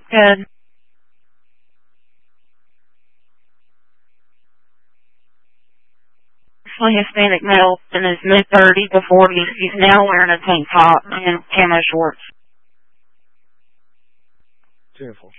Good. Hispanic male in his mid-30s to 40s. He's now wearing a tank top and camo shorts. Beautiful.